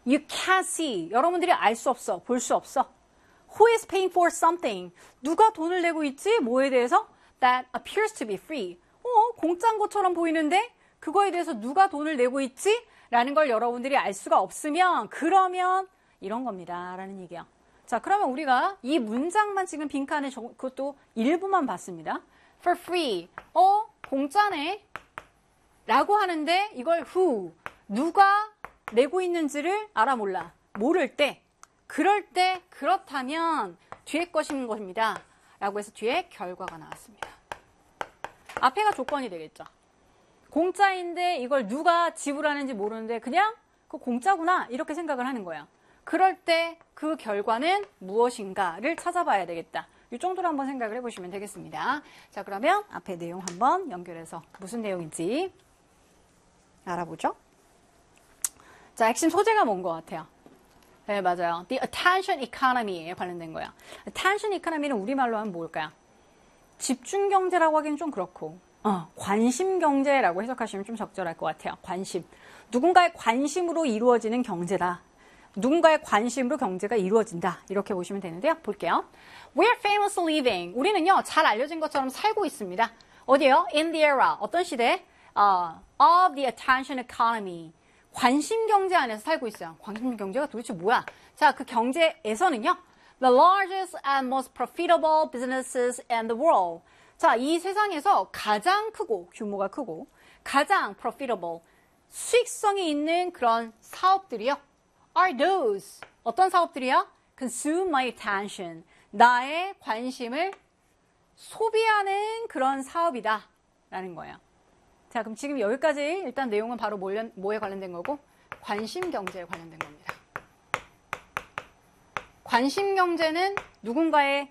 You can't see. 여러분들이 알 수 없어. 볼 수 없어. Who is paying for something? 누가 돈을 내고 있지? 뭐에 대해서? That appears to be free. 공짜인 것처럼 보이는데 그거에 대해서 누가 돈을 내고 있지? 라는 걸 여러분들이 알 수가 없으면 그러면 이런 겁니다. 라는 얘기야. 자, 그러면 우리가 이 문장만 지금 빈칸에 그것도 일부만 봤습니다. For free. 공짜네. 라고 하는데 이걸 who. 누가 내고 있는지를 알아 몰라. 모를 때. 그럴 때 그렇다면 뒤에 것인 것입니다. 라고 해서 뒤에 결과가 나왔습니다. 앞에가 조건이 되겠죠. 공짜인데 이걸 누가 지불하는지 모르는데 그냥 그 공짜구나 이렇게 생각을 하는 거야. 그럴 때 그 결과는 무엇인가를 찾아봐야 되겠다. 이 정도로 한번 생각을 해보시면 되겠습니다. 자, 그러면 앞에 내용 한번 연결해서 무슨 내용인지 알아보죠. 자, 핵심 소재가 뭔 것 같아요? 네, 맞아요. The attention economy에 관련된 거야. attention economy는 우리말로 하면 뭘까요? 집중 경제라고 하기는 좀 그렇고, 관심 경제라고 해석하시면 좀 적절할 것 같아요. 관심. 누군가의 관심으로 이루어지는 경제다. 누군가의 관심으로 경제가 이루어진다. 이렇게 보시면 되는데요. 볼게요. We're famously living. 우리는요, 잘 알려진 것처럼 살고 있습니다. 어디에요? In the era. 어떤 시대? Of the attention economy. 관심 경제 안에서 살고 있어요. 관심 경제가 도대체 뭐야? 자, 그 경제에서는요. The largest and most profitable businesses in the world. 자, 이 세상에서 가장 크고, 규모가 크고, 가장 profitable, 수익성이 있는 그런 사업들이요. Are those. 어떤 사업들이요? Consume my attention. 나의 관심을 소비하는 그런 사업이다. 라는 거예요. 자, 그럼 지금 여기까지 일단 내용은 바로 뭐에 관련된 거고? 관심 경제에 관련된 겁니다. 관심 경제는 누군가의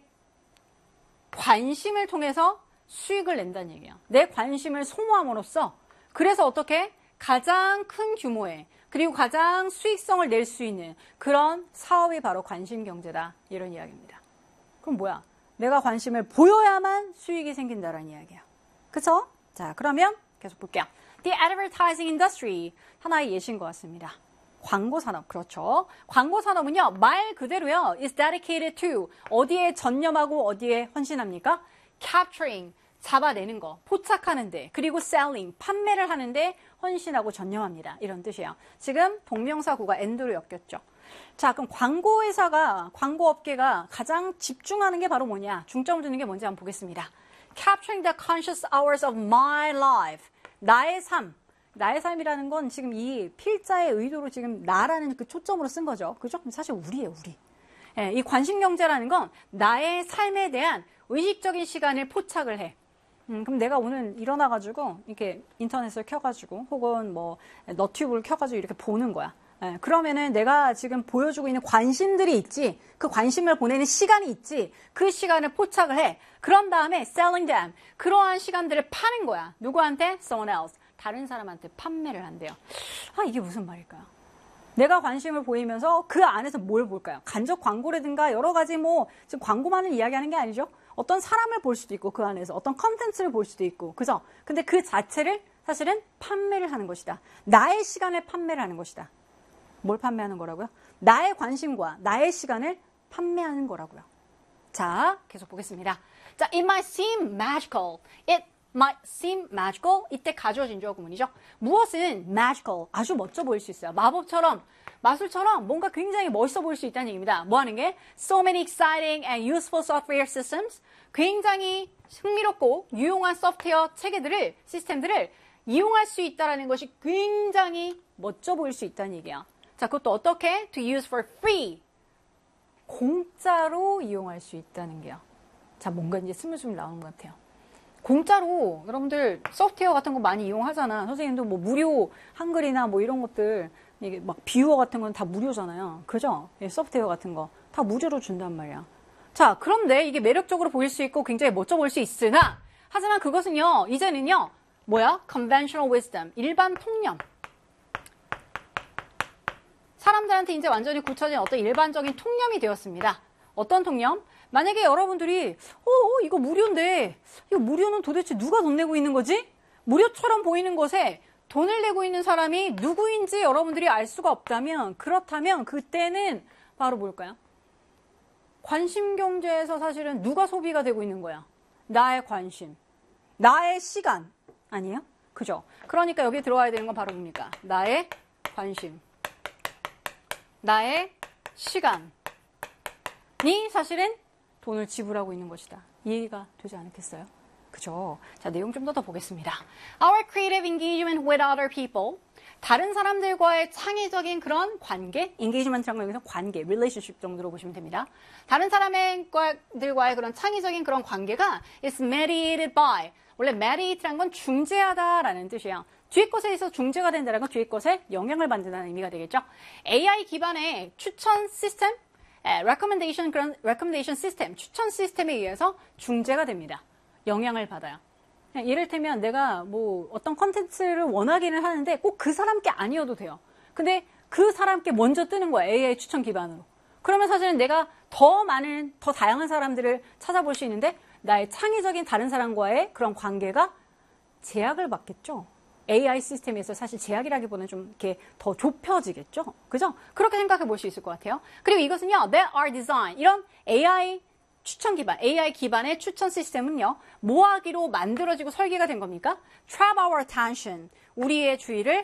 관심을 통해서 수익을 낸다는 얘기예요. 내 관심을 소모함으로써 그래서 어떻게 가장 큰 규모의 그리고 가장 수익성을 낼 수 있는 그런 사업이 바로 관심 경제다. 이런 이야기입니다. 그럼 뭐야? 내가 관심을 보여야만 수익이 생긴다라는 이야기야. 그쵸? 자, 그러면 계속 볼게요. The advertising industry. 하나의 예시인 것 같습니다. 광고 산업. 그렇죠. 광고 산업은요, 말 그대로요, is dedicated to. 어디에 전념하고 어디에 헌신합니까? Capturing. 잡아내는 거, 포착하는데, 그리고 selling, 판매를 하는데 헌신하고 전념합니다. 이런 뜻이에요. 지금 동명사구가 and로 엮였죠. 자, 그럼 광고회사가, 광고업계가 가장 집중하는 게 바로 뭐냐? 중점을 두는 게 뭔지 한번 보겠습니다. Capturing the conscious hours of my life. 나의 삶. 나의 삶이라는 건 지금 이 필자의 의도로 지금 나라는 그 초점으로 쓴 거죠. 그죠? 사실 우리예요, 우리. 예, 이 관심경제라는 건 나의 삶에 대한 의식적인 시간을 포착을 해. 그럼 내가 오늘 일어나가지고 이렇게 인터넷을 켜가지고 혹은 뭐 너튜브를 켜가지고 이렇게 보는 거야. 예, 그러면은 내가 지금 보여주고 있는 관심들이 있지, 그 관심을 보내는 시간이 있지, 그 시간을 포착을 해. 그런 다음에 selling them. 그러한 시간들을 파는 거야. 누구한테? Someone else. 다른 사람한테 판매를 한대요. 아, 이게 무슨 말일까요? 내가 관심을 보이면서 그 안에서 뭘 볼까요? 간접 광고라든가 여러 가지 뭐 지금 광고만을 이야기하는 게 아니죠. 어떤 사람을 볼 수도 있고 그 안에서 어떤 컨텐츠를 볼 수도 있고, 그죠? 근데 그 자체를 사실은 판매를 하는 것이다. 나의 시간을 판매를 하는 것이다. 뭘 판매하는 거라고요? 나의 관심과 나의 시간을 판매하는 거라고요. 자, 계속 보겠습니다. 자, it might seem magical. It might seem magical. 이때 가주어진 주어 구문이죠. 무엇은 magical, 아주 멋져 보일 수 있어요. 마법처럼, 마술처럼 뭔가 굉장히 멋있어 보일 수 있다는 얘기입니다. 뭐 하는 게? So many exciting and useful software systems. 굉장히 흥미롭고 유용한 소프트웨어 체계들을, 시스템들을 이용할 수 있다는 것이 굉장히 멋져 보일 수 있다는 얘기예요. 자, 그것도 어떻게? To use for free. 공짜로 이용할 수 있다는 게요. 자, 뭔가 이제 스물스물 나오는 것 같아요. 공짜로 여러분들 소프트웨어 같은 거 많이 이용하잖아. 선생님도 뭐 무료 한글이나 뭐 이런 것들, 이게 막 비유어 같은 건 다 무료잖아요. 그죠? 예, 소프트웨어 같은 거 다 무료로 준단 말이야. 자, 그런데 이게 매력적으로 보일 수 있고 굉장히 멋져 보일 수 있으나, 하지만 그것은요, 이제는요, 뭐야? conventional wisdom. 일반 통념. 사람들한테 이제 완전히 굳혀진 어떤 일반적인 통념이 되었습니다. 어떤 통념? 만약에 여러분들이 이거 무료인데 이거 무료는 도대체 누가 돈 내고 있는 거지? 무료처럼 보이는 것에 돈을 내고 있는 사람이 누구인지 여러분들이 알 수가 없다면, 그렇다면 그때는 바로 뭘까요? 관심 경제에서 사실은 누가 소비가 되고 있는 거야? 나의 관심, 나의 시간 아니에요? 그죠? 그러니까 여기 들어와야 되는 건 바로 뭡니까? 나의 관심, 나의 시간이 사실은 돈을 지불하고 있는 것이다. 이해가 되지 않겠어요? 그죠? 자, 내용 좀 더 보겠습니다. Our creative engagement with other people. 다른 사람들과의 창의적인 그런 관계, engagement라는 건 여기서 관계, relationship 정도로 보시면 됩니다. 다른 사람들과의 그런 창의적인 그런 관계가 is mediated by. 원래 mediate라는 건 중재하다라는 뜻이에요. 뒤에 것에 있어서 중재가 된다는 건 뒤에 것에 영향을 받는다는 의미가 되겠죠. AI 기반의 추천 시스템, recommendation 시스템, 추천 시스템에 의해서 중재가 됩니다. 영향을 받아요. 이를테면 내가 뭐 어떤 컨텐츠를 원하기는 하는데 꼭 그 사람께 아니어도 돼요. 근데 그 사람께 먼저 뜨는 거야. AI 추천 기반으로. 그러면 사실은 내가 더 많은, 더 다양한 사람들을 찾아볼 수 있는데 나의 창의적인 다른 사람과의 그런 관계가 제약을 받겠죠. AI 시스템에서 사실 제약이라기보다는 좀 이렇게 더 좁혀지겠죠. 그죠? 그렇게 생각해 볼 수 있을 것 같아요. 그리고 이것은요, that are design. 이런 AI 추천 기반, AI 기반의 추천 시스템은요, 뭐 하기로 만들어지고 설계가 된 겁니까? Trap our attention. 우리의 주의를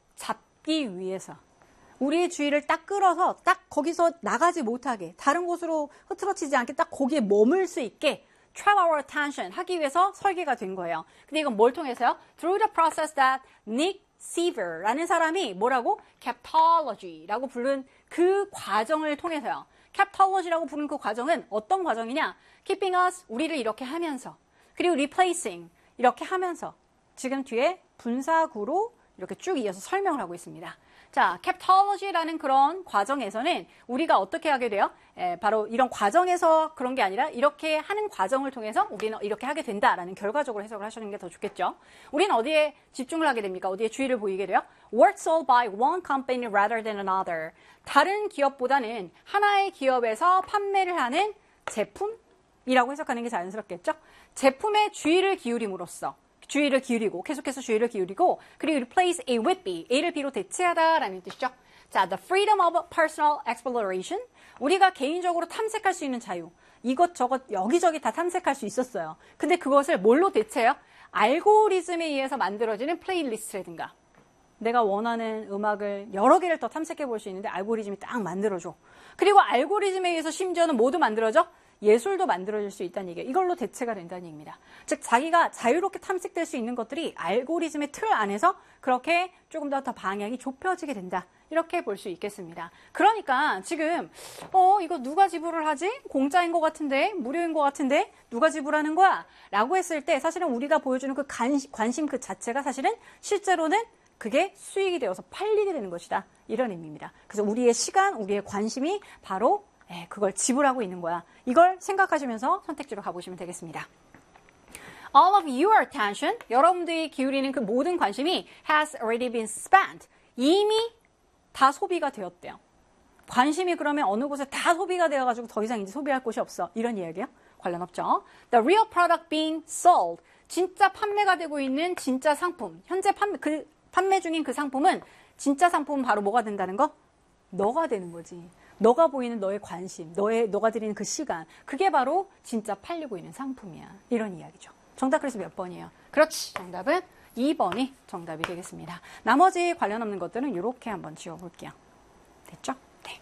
잡기 위해서. 우리의 주의를 딱 끌어서 딱 거기서 나가지 못하게, 다른 곳으로 흐트러치지 않게 딱 거기에 머물 수 있게 trap our attention 하기 위해서 설계가 된 거예요. 근데 이건 뭘 통해서요? Through the process that Nick Seaver라는 사람이 뭐라고? Captology라고 부른 그 과정을 통해서요. Captology라고 부른 그 과정은 어떤 과정이냐? Keeping us, 우리를 이렇게 하면서, 그리고 replacing, 이렇게 하면서, 지금 뒤에 분사구로 이렇게 쭉 이어서 설명을 하고 있습니다. 자, captology라는 그런 과정에서는 우리가 어떻게 하게 돼요? 바로 이런 과정에서 그런 게 아니라 이렇게 하는 과정을 통해서 우리는 이렇게 하게 된다라는 결과적으로 해석을 하시는 게 더 좋겠죠. 우리는 어디에 집중을 하게 됩니까? 어디에 주의를 보이게 돼요? Work sold by one company rather than another. 다른 기업보다는 하나의 기업에서 판매를 하는 제품이라고 해석하는 게 자연스럽겠죠? 제품에 주의를 기울임으로써 주의를 기울이고, 계속해서 주의를 기울이고, 그리고 replace A with B, A를 B로 대체하다라는 뜻이죠. 자, the freedom of personal exploration. 우리가 개인적으로 탐색할 수 있는 자유. 이것저것 여기저기 다 탐색할 수 있었어요. 근데 그것을 뭘로 대체해요? 알고리즘에 의해서 만들어지는 플레이리스트라든가. 내가 원하는 음악을 여러 개를 더 탐색해 볼 수 있는데 알고리즘이 딱 만들어줘. 그리고 알고리즘에 의해서 심지어는 모두 만들어져? 예술도 만들어질 수 있다는 얘기예요. 이걸로 대체가 된다는 얘기입니다. 즉 자기가 자유롭게 탐색될 수 있는 것들이 알고리즘의 틀 안에서 그렇게 조금 더 방향이 좁혀지게 된다. 이렇게 볼 수 있겠습니다. 그러니까 지금 이거 누가 지불을 하지? 공짜인 것 같은데? 무료인 것 같은데? 누가 지불하는 거야? 라고 했을 때 사실은 우리가 보여주는 그 관심 그 자체가 사실은 실제로는 그게 수익이 되어서 팔리게 되는 것이다. 이런 의미입니다. 그래서 우리의 시간, 우리의 관심이 바로 그걸 지불하고 있는 거야. 이걸 생각하시면서 선택지로 가보시면 되겠습니다. All of your attention, 여러분들이 기울이는 그 모든 관심이 has already been spent. 이미 다 소비가 되었대요. 관심이 그러면 어느 곳에 다 소비가 되어가지고 더 이상 이제 소비할 곳이 없어. 이런 이야기요? 관련 없죠. The real product being sold. 진짜 판매가 되고 있는 진짜 상품. 현재 판매 중인 그 상품은 진짜 상품은 바로 뭐가 된다는 거? 너가 되는 거지. 너가 보이는 너의 관심, 너가 드리는 그 시간, 그게 바로 진짜 팔리고 있는 상품이야. 이런 이야기죠. 정답 그래서 몇 번이에요? 그렇지. 정답은 2번이 정답이 되겠습니다. 나머지 관련 없는 것들은 이렇게 한번 지워볼게요. 됐죠? 네.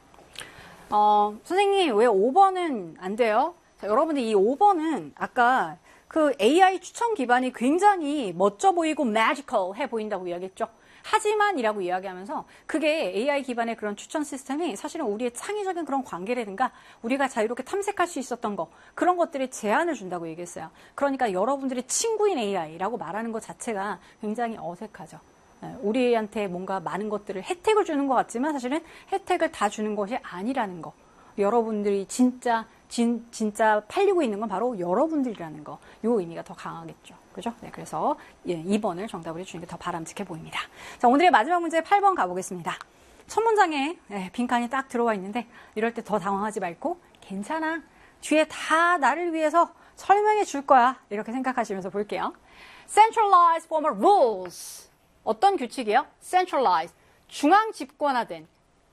선생님, 왜 5번은 안 돼요? 자, 여러분들 이 5번은 아까 그 AI 추천 기반이 굉장히 멋져 보이고 magical 해 보인다고 이야기했죠? 하지만이라고 이야기하면서 그게 AI 기반의 그런 추천 시스템이 사실은 우리의 창의적인 그런 관계라든가 우리가 자유롭게 탐색할 수 있었던 거 그런 것들에 제한을 준다고 얘기했어요. 그러니까 여러분들의 친구인 AI라고 말하는 것 자체가 굉장히 어색하죠. 우리한테 뭔가 많은 것들을 혜택을 주는 것 같지만 사실은 혜택을 다 주는 것이 아니라는 거. 여러분들이 진짜 팔리고 있는 건 바로 여러분들이라는 거. 이 의미가 더 강하겠죠. 그죠? 네, 그래서 2번을 정답으로 해주는 게 더 바람직해 보입니다. 자, 오늘의 마지막 문제 8번 가보겠습니다. 첫 문장에 빈칸이 딱 들어와 있는데 이럴 때 더 당황하지 말고 괜찮아. 뒤에 다 나를 위해서 설명해 줄 거야. 이렇게 생각하시면서 볼게요. Centralized form of rules. 어떤 규칙이요? centralized, 중앙 집권화된